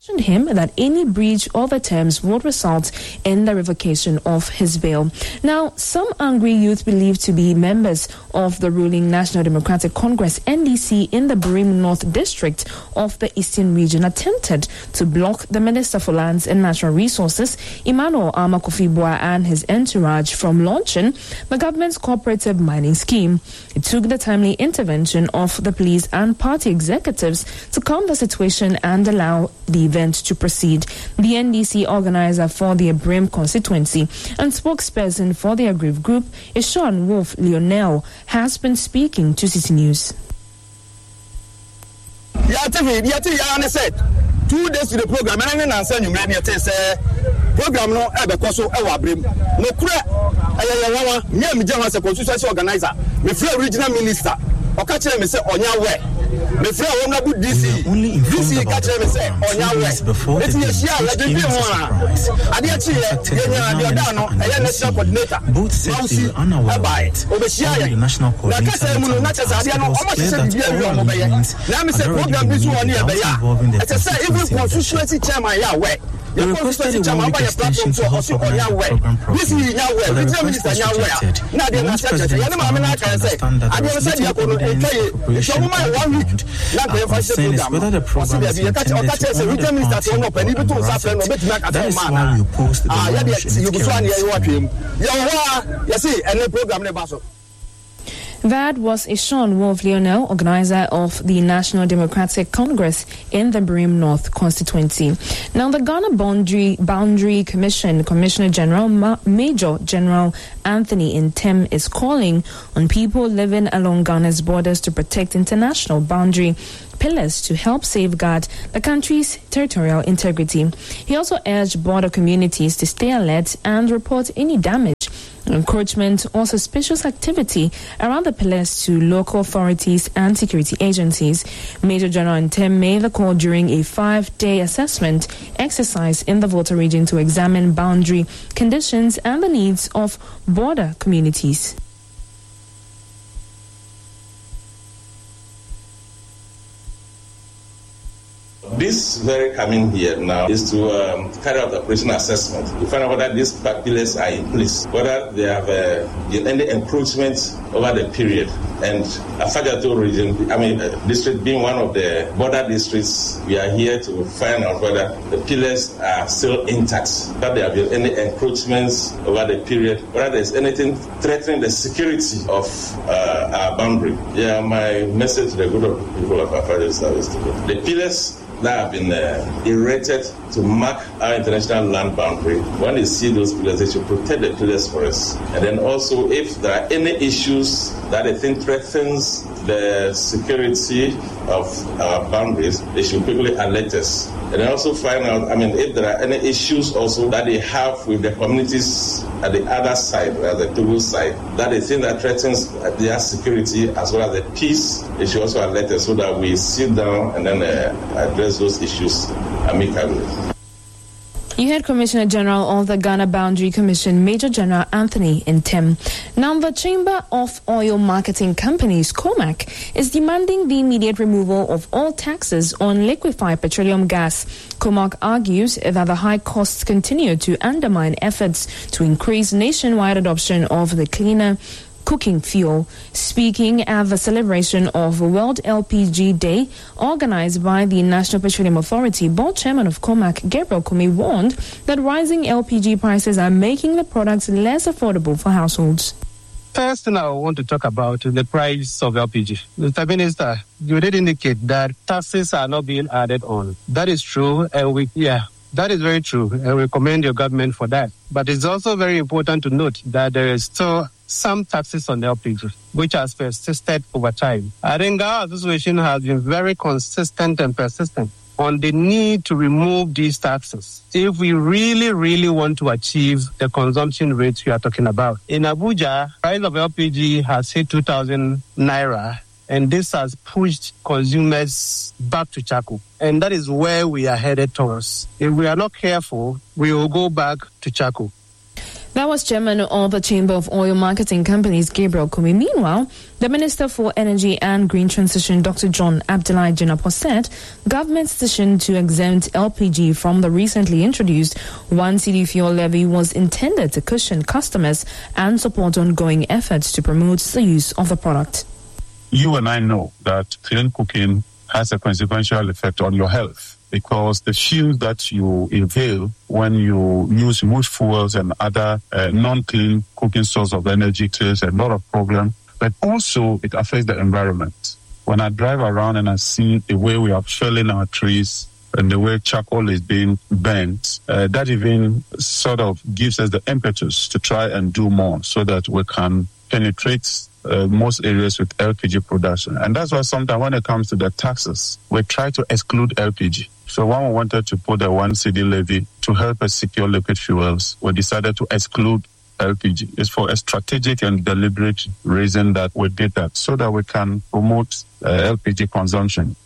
him that any breach of the terms would result in the revocation of his bail. Now, some angry youth believed to be members of the ruling National Democratic Congress NDC in the Birim North District of the Eastern Region attempted to block the Minister for Lands and Natural Resources, Emmanuel Arma-Kofi-Boa, and his entourage from launching the government's cooperative mining scheme. It took the timely intervention of the police and party executives to calm the situation and allow the event to proceed. The NDC organizer for the Birim constituency and spokesperson for the aggrieved group, Sean Wolf Lionel, has been speaking to CC News. 2 days to the program, and I'm not saying you made me say program no ebe kwaso e wa Birim no kura ayayawa nya me jama se constituency organizer me free regional minister oka kire me say onya we me free honorable DC ka kire me say onya we eti ye share la de bi ho a ade achi ye nya de oda no e national coordinator both said they were unaware of the national coordinator na na chese ade no o ma chese bi e o mo be ye na me say program bi so oni e be ya eti say even constituency chairman ya we they requested a one-week extension to help organize the program properly, but the request was rejected. The once president found to understand that there was little evidence of preparation on the ground. Our concern is whether the program is intended to honor the party or embarrass it. That is why we oppose the demolition. That was Sean Wolf Lionel, organizer of the National Democratic Congress in the Birim North constituency. Now, the Ghana Boundary Commission, Commissioner General Major General Anthony Ntem is calling on people living along Ghana's borders to protect international boundary pillars to help safeguard the country's territorial integrity. He also urged border communities to stay alert and report any damage, encroachment or suspicious activity around the pillars to local authorities and security agencies. Major General Ntem made the call during a 5-day assessment exercise in the Volta region to examine boundary conditions and the needs of border communities. This very coming here now is to carry out the operational assessment to find out whether these pillars are in place, whether they have any encroachment over the period. And Afagato region, district being one of the border districts, we are here to find out whether the pillars are still intact, whether there have been any encroachments over the period, whether there's anything threatening the security of our boundary. Yeah, my message to the good of people of Afagato Service today. The pillars that have been erected to mark our international land boundary. When they see those pillars, they should protect the pillars for us. And then also, if there are any issues that they think threatens the security of our boundaries, they should quickly alert us. And then also find out, if there are any issues also that they have with the communities at the other side, at the Togo side, that they think that threatens their security as well as the peace, they should also alert us so that we sit down and then address those issues amicably. You heard Commissioner General of the Ghana Boundary Commission, Major General Anthony Ntem. Now, the Chamber of Oil Marketing Companies, COMAC, is demanding the immediate removal of all taxes on liquefied petroleum gas. COMAC argues that the high costs continue to undermine efforts to increase nationwide adoption of the cleaner cooking fuel. Speaking at the celebration of World LPG Day organized by the National Petroleum Authority, board chairman of COMAC, Gabriel Kumi, warned that rising LPG prices are making the products less affordable for households. First thing I want to talk about is the price of LPG. Mr. Minister, you did indicate that taxes are not being added on. That is true, and that is very true, and we commend your government for that. But it's also very important to note that there is still some taxes on LPG, which has persisted over time. I think our association has been very consistent and persistent on the need to remove these taxes if we really, really want to achieve the consumption rates we are talking about. In Abuja, price of LPG has hit 2,000 naira, and this has pushed consumers back to charcoal. And that is where we are headed towards. If we are not careful, we will go back to charcoal. That was Chairman of the Chamber of Oil Marketing Companies, Gabriel Kumi. Meanwhile, the Minister for Energy and Green Transition, Dr. John Abdullahi Jinapor, said government's decision to exempt LPG from the recently introduced 1 cedi fuel levy was intended to cushion customers and support ongoing efforts to promote the use of the product. You and I know that clean cooking has a consequential effect on your health, because the fuel that you inhale when you use most fuels and other non-clean cooking source of energy creates a lot of problem, but also it affects the environment. When I drive around and I see the way we are felling our trees and the way charcoal is being burnt, that even sort of gives us the impetus to try and do more so that we can penetrate most areas with LPG production. And that's why sometimes when it comes to the taxes, we try to exclude LPG. So when we wanted to put the 1 cedi levy to help us secure liquid fuels, we decided to exclude LPG. It's for a strategic and deliberate reason that we did that, so that we can promote LPG consumption.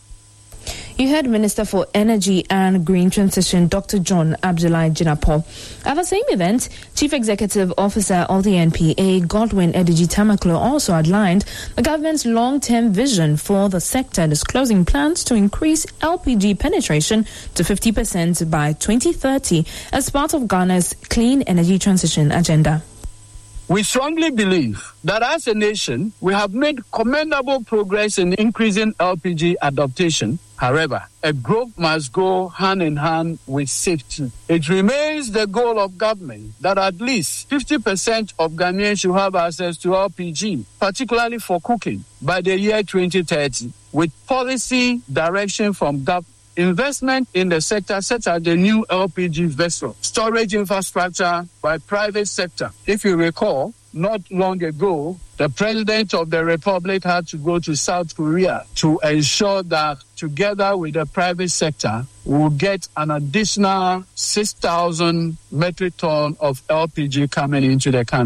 You heard Minister for Energy and Green Transition, Dr. John Abdullahi Jinapor. At the same event, Chief Executive Officer of the NPA, Godwin Ediji Tamaklo, also outlined the government's long-term vision for the sector, disclosing plans to increase LPG penetration to 50% by 2030 as part of Ghana's clean energy transition agenda. We strongly believe that as a nation, we have made commendable progress in increasing LPG adoption. However, a growth must go hand in hand with safety. It remains the goal of government that at least 50% of Ghanaians should have access to LPG, particularly for cooking, by the year 2030, with policy direction from government. Investment in the sector, such as the new LPG vessel, storage infrastructure by private sector. If you recall, not long ago, the President of the Republic had to go to South Korea to ensure that together with the private sector, we'll get an additional 6,000 metric ton of LPG coming into the country.